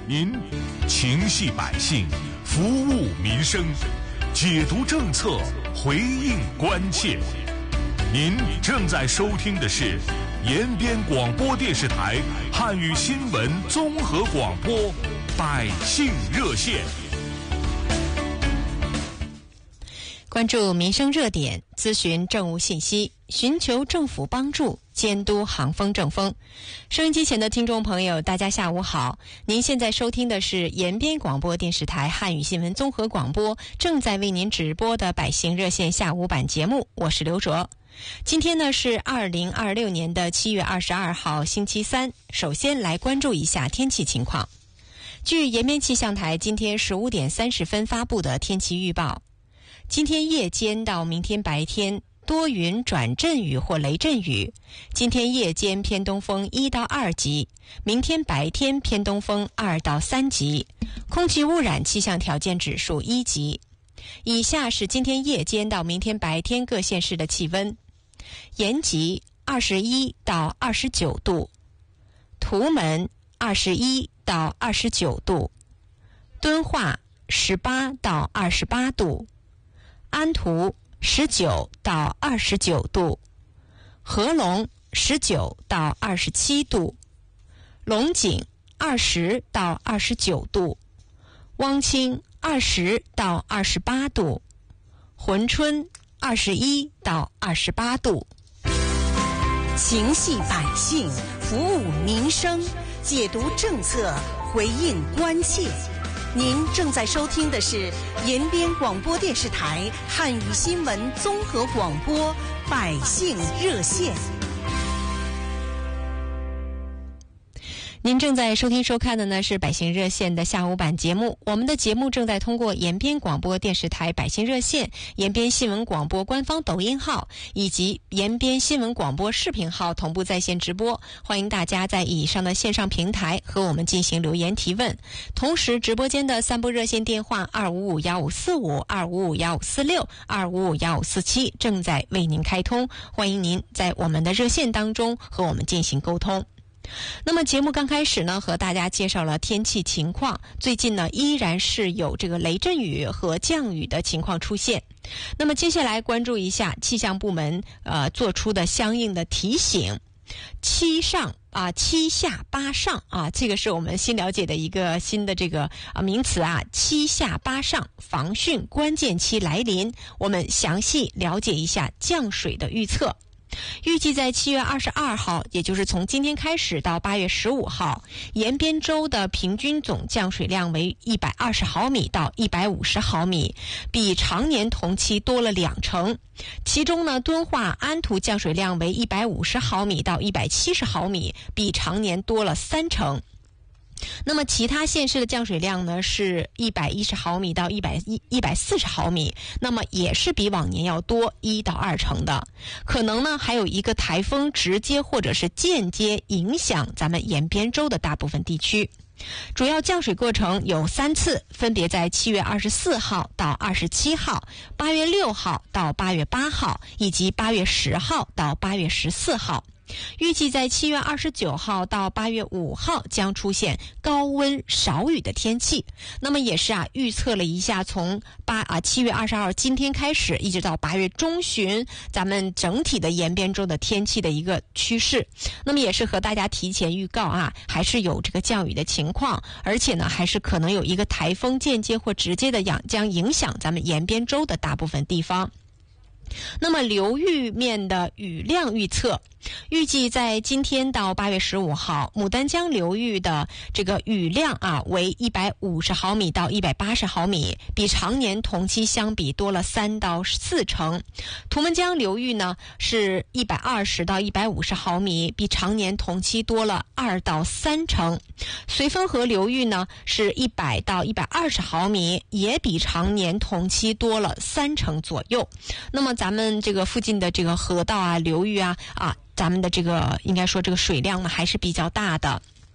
您情系百姓，服务民生，解读政策，回应关切。您正在收听的是延边广播电视台汉语新闻综合广播《百姓热线》。 关注民生热点，咨询政务信息，寻求政府帮助，监督行风政风。收音机前的听众朋友，大家下午好！您现在收听的是延边广播电视台汉语新闻综合广播正在为您直播的百姓热线下午版节目，我是刘卓。今天呢是2026年的7月22号星期三。首先来关注一下天气情况。据延边气象台今天15点30分发布的天气预报，今天夜间到明天白天多云转阵雨或雷阵雨，今天夜间偏东风1到2级，明天白天偏东风2到3级，空气污染气象条件指数1级。以下是今天夜间到明天白天各县市的气温：延吉21到29度，图门21到29度，敦化18到28度，安图19到29度，合龙19到27度，龙井20到29度，汪清20到28度，珲春21到28度。 情系百姓，服务民生，解读政策，回应关切。您正在收听的是延边广播电视台汉语新闻综合广播《百姓热线》。 您正在收听收看的呢是百姓热线的下午版节目，我们的节目正在通过延边广播电视台百姓热线、延边新闻广播官方抖音号以及延边新闻广播视频号同步在线直播，欢迎大家在以上的线上平台和我们进行留言提问。同时直播间的3部热线电话2551545、2551546、2551547正在为您开通，欢迎您在我们的热线当中和我们进行沟通。那么节目刚开始呢，和大家介绍了天气情况，最近呢依然是有这个雷阵雨和降雨的情况出现。那么接下来关注一下气象部门做出的相应的提醒。七下八上这个是我们新了解的一个新的这个名词七下八上，防汛关键期来临。我们详细了解一下降水的预测。预计在7月22号，也就是从今天开始到8月15号，延边州的平均总降水量为120毫米到150毫米，比常年同期多了2成。其中呢，敦化、安图降水量为150毫米到170毫米，比常年多了3成。那么其他县市的降水量呢是110毫米到140毫米，那么也是比往年要多1到2成的。可能呢还有一个台风直接或者是间接影响咱们延边州的大部分地区。主要降水过程有3次，分别在7月24号到27号、8月6号到8月8号以及8月10号到8月14号。预计在7月29号到8月5号将出现高温少雨的天气。那么也是预测了一下从7月22号今天开始一直到8月中旬咱们整体的延边州的天气的一个趋势。那么也是和大家提前预告还是有这个降雨的情况，而且呢还是可能有一个台风间接或直接的将影响咱们延边州的大部分地方。那么流域面的雨量预测，预计在今天到8月15号，牡丹江流域的这个雨量为150毫米到180毫米，比常年同期相比多了3到4成。图们江流域呢是120到150毫米，比常年同期多了2到3成。绥芬河流域呢是100到120毫米，也比常年同期多了3成左右。那么咱们这个附近的这个河道流域咱们的这个应该说这个水量呢还是比较大的。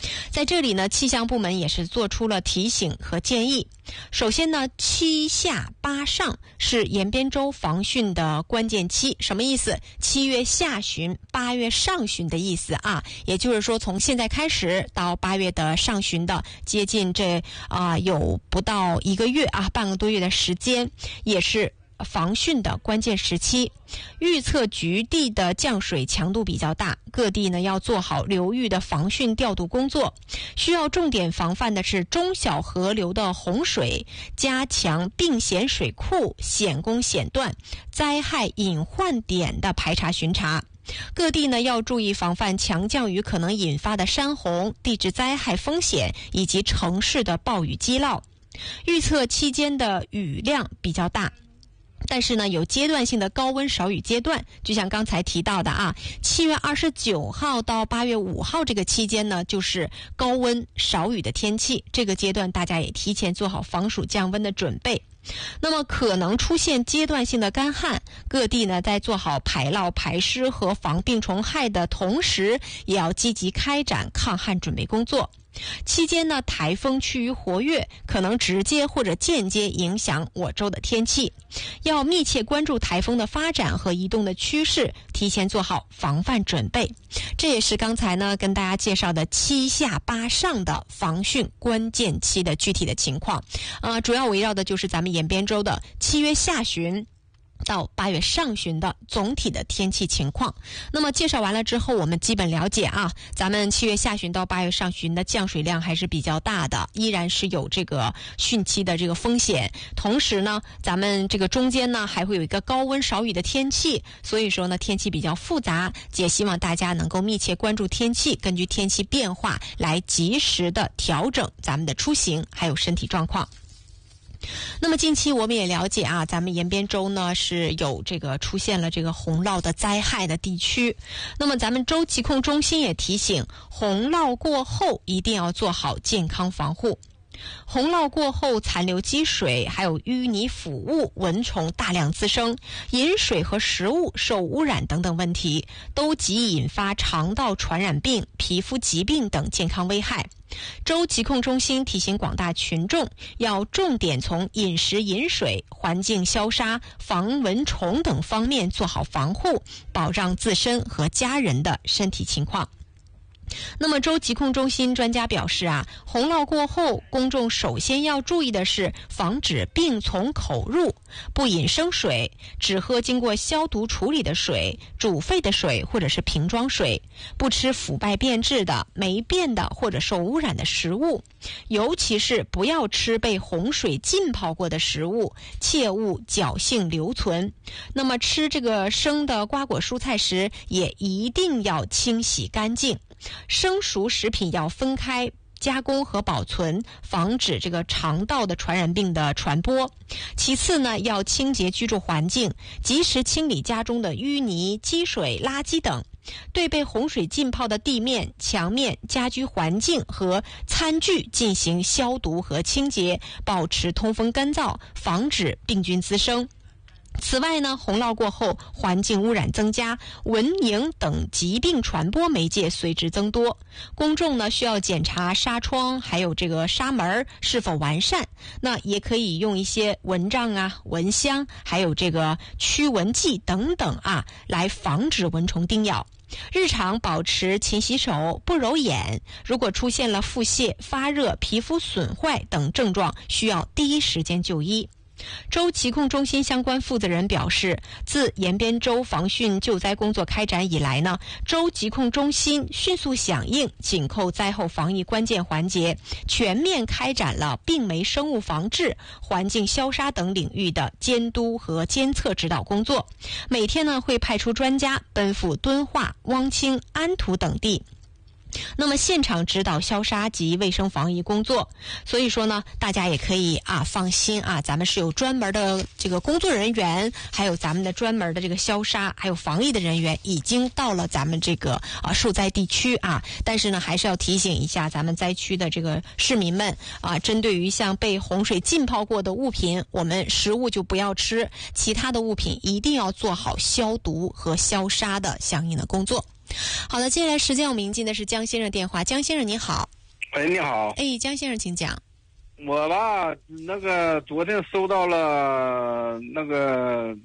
在这里呢，气象部门也是做出了提醒和建议。首先呢，7下8上是延边州防汛的关键期。什么意思？7月下旬8月上旬的意思啊，也就是说从现在开始到8月的上旬的接近有不到1个月啊，半个多月的时间，也是防汛的关键时期。预测局地的降水强度比较大，各地呢要做好流域的防汛调度工作。需要重点防范的是中小河流的洪水，加强并险水库、险工险段、灾害隐患点的排查巡查。各地呢要注意防范强降雨可能引发的山洪、地质灾害风险以及城市的暴雨积涝。预测期间的雨量比较大，但是呢，有阶段性的高温少雨阶段，就像刚才提到的啊，7月29号到8月5号这个期间呢，就是高温少雨的天气。这个阶段大家也提前做好防暑降温的准备。那么可能出现阶段性的干旱，各地呢在做好排涝排湿和防病虫害的同时，也要积极开展抗旱准备工作。期间呢，台风趋于活跃，可能直接或者间接影响我州的天气，要密切关注台风的发展和移动的趋势，提前做好防范准备。这也是刚才呢跟大家介绍的7下8上的防汛关键期的具体的情况。主要围绕的就是咱们延边州的7月下旬到8月上旬的总体的天气情况。那么介绍完了之后，我们基本了解啊，咱们7月下旬到8月上旬的降水量还是比较大的，依然是有这个汛期的这个风险。同时呢，咱们这个中间呢还会有一个高温少雨的天气，所以说呢天气比较复杂，也希望大家能够密切关注天气，根据天气变化来及时的调整咱们的出行还有身体状况。那么近期我们也了解啊，咱们延边州呢是有这个出现了这个洪涝的灾害的地区。那么咱们州疾控中心也提醒，洪涝过后一定要做好健康防护。洪涝过后残留积水，还有淤泥腐物、蚊虫大量滋生，饮水和食物受污染等等问题，都极易引发肠道传染病、皮肤疾病等健康危害。州疾控中心提醒广大群众，要重点从饮食、饮水、环境消杀、防蚊虫等方面做好防护，保障自身和家人的身体情况。那么州疾控中心专家表示啊，洪涝过后，公众首先要注意的是防止病从口入，不饮生水，只喝经过消毒处理的水、煮沸的水或者是瓶装水，不吃腐败变质的、霉变的或者受污染的食物，尤其是不要吃被洪水浸泡过的食物，切勿侥幸留存。那么吃这个生的瓜果蔬菜时，也一定要清洗干净。生熟食品要分开加工和保存，防止这个肠道的传染病的传播。其次呢，要清洁居住环境，及时清理家中的淤泥、积水、垃圾等。对被洪水浸泡的地面、墙面、家居环境和餐具进行消毒和清洁，保持通风干燥，防止病菌滋生。此外呢，洪涝过后，环境污染增加，蚊蝇等疾病传播媒介随之增多。公众呢需要检查纱窗还有这个纱门是否完善，那也可以用一些蚊帐啊、蚊香，还有这个驱蚊剂等等啊，来防止蚊虫叮咬。日常保持勤洗手、不揉眼。如果出现了腹泻、发热、皮肤损坏等症状，需要第一时间就医。州疾控中心相关负责人表示，自延边州防汛救灾工作开展以来呢，州疾控中心迅速响应紧扣灾后防疫关键环节，全面开展了病媒生物防治、环境消杀等领域的监督和监测指导工作。每天呢会派出专家奔赴敦化、汪清、安图等地，那么现场指导消杀及卫生防疫工作。所以说呢，大家也可以放心啊，咱们是有专门的这个工作人员，还有咱们的专门的这个消杀还有防疫的人员已经到了咱们这个受灾地区啊。但是呢，还是要提醒一下咱们灾区的这个市民们啊，针对于像被洪水浸泡过的物品，我们食物就不要吃，其他的物品一定要做好消毒和消杀的相应的工作。好的，接下来时间我们迎进的是江先生电话。江先生您好。 喂，你好。 哎，江先生，请讲。 我吧，昨天收到了那个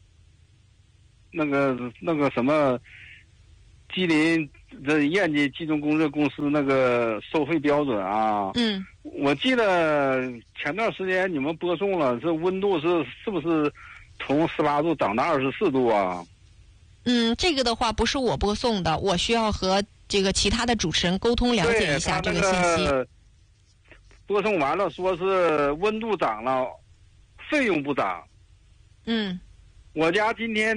什么，吉林这燕京集中供热公司那个收费标准啊。我记得前段时间你们播送了，这温度是不是从18度涨到24度啊？ 这个的话不是我播送的，我需要和这个其他的主持人沟通了解一下这个信息。 播送完了，说是温度涨了，费用不涨。我家今天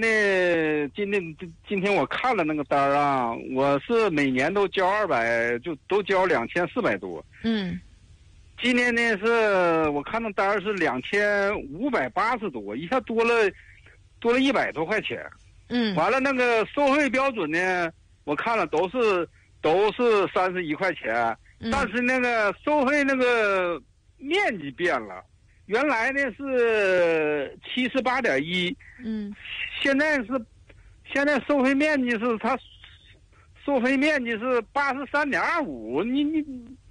我看了那个单啊，我是每年都交200，就都交2400多。今天呢是我看那单是2580多，一下多了100多块钱。完了那个收费标准呢，我看了都是31块钱。但是那个收费那个面积变了，原来呢是78.1，现在收费面积是83.25，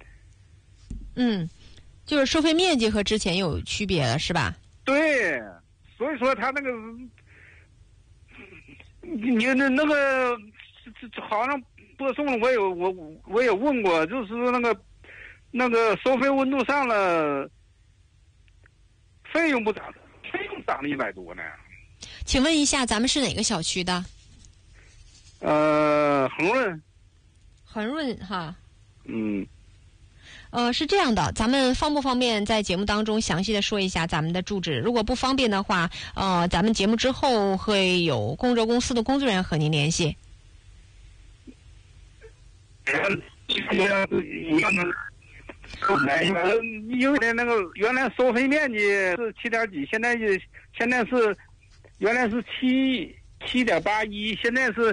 就是收费面积和之前有区别了，是吧？ 对，所以说他那个你那个好像。播送了，我也问过，就是那个收费温度上了，费用不涨，费用涨了100多呢。 请问一下，咱们是哪个小区的？恒润哈。是这样的，咱们方不方便在节目当中详细的说一下咱们的住址？如果不方便的话，咱们节目之后会有供热公司的工作人员和您联系。 因为那个原来收费面积是7.几，现在是原来是7.81，现在是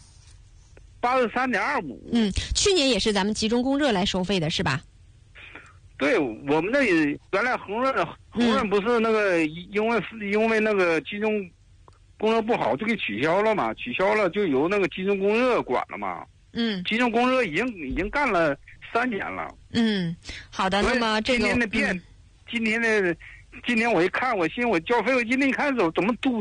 83.25。 去年也是咱们集中供热来收费的是吧？ 对，我们那里原来恒润不是那个因为那个集中供热不好就给取消了嘛，取消了就由那个集中供热管了嘛。集中供热已经干了3年了。好的。那么这个今天我一看，我寻思我交费，我今天一看怎么都。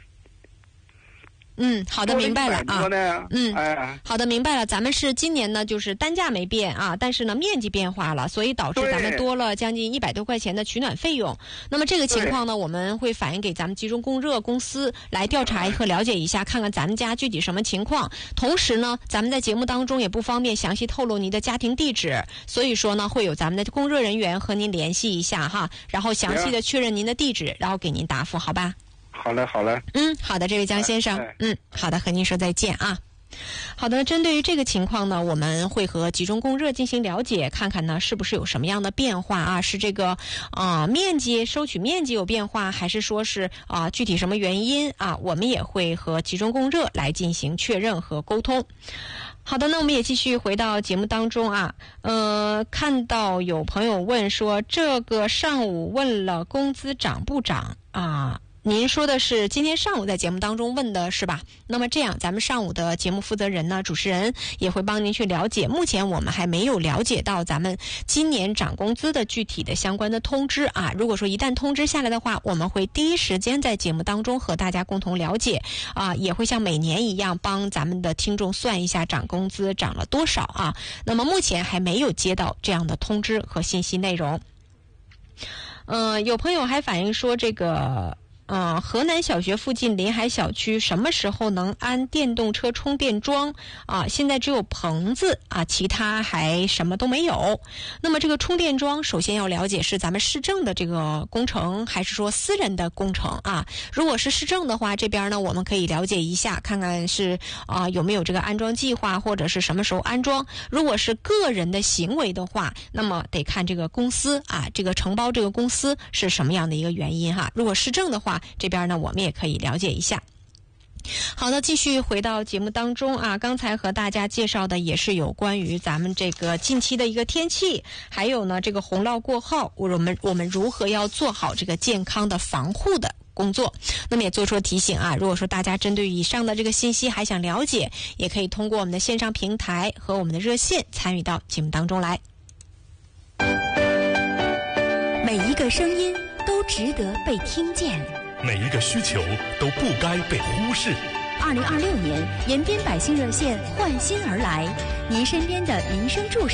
好的，明白了啊。好的，明白了。咱们是今年呢，就是单价没变啊，但是呢面积变化了，所以导致咱们多了将近100多块钱的取暖费用。那么这个情况呢，我们会反映给咱们集中供热公司来调查和了解一下，看看咱们家具体什么情况。同时呢，咱们在节目当中也不方便详细透露您的家庭地址，所以说呢，会有咱们的供热人员和您联系一下哈，然后详细的确认您的地址，然后给您答复，好吧？ 好嘞。 好的，这位江先生，好的，和您说再见啊。好的，针对于这个情况呢，我们会和集中供热进行了解，看看呢是不是有什么样的变化啊？是这个收取面积有变化，还是说是具体什么原因啊？我们也会和集中供热来进行确认和沟通。好的，那我们也继续回到节目当中啊。看到有朋友问说，这个上午问了工资涨不涨啊？您说的是今天上午在节目当中问的是吧？那么这样，咱们上午的节目负责人呢，主持人也会帮您去了解。目前我们还没有了解到咱们今年涨工资的具体的相关的通知啊。如果说一旦通知下来的话，我们会第一时间在节目当中和大家共同了解啊，也会像每年一样帮咱们的听众算一下涨工资涨了多少啊。那么目前还没有接到这样的通知和信息内容。有朋友还反映说这个。河南小学附近临海小区什么时候能安电动车充电桩啊？现在只有棚子啊，其他还什么都没有。那么这个充电桩首先要了解是咱们市政的这个工程，还是说私人的工程啊？如果是市政的话，这边呢我们可以了解一下，看看是有没有这个安装计划，或者是什么时候安装。如果是个人的行为的话，那么得看这个公司啊，这个承包这个公司是什么样的一个原因哈。如果市政的话，这边呢我们也可以了解一下。好的，继续回到节目当中啊，刚才和大家介绍的也是有关于咱们这个近期的一个天气，还有呢这个洪涝过后我们如何要做好这个健康的防护的工作。那么也做出了提醒啊，如果说大家针对以上的这个信息还想了解，也可以通过我们的线上平台和我们的热线参与到节目当中来。 每一个声音都值得被听见， 每一个需求都不该被忽视。 2026年，延边百姓热线焕新而来，您身边的民生助手。